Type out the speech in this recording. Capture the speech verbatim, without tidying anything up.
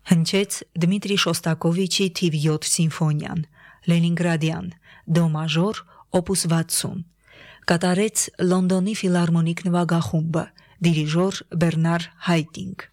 Հնչեց Դմիտրի Շոստակովիչի թիվ յոթ սիմֆոնիան, Լենինգրադյան, դո մաժոր, օպուս վաթսուն, կատարեց Լոնդոնի ֆիլհարմոնիկ նվագախումբը, դիրիժոր Բեռնար Հայտինգ։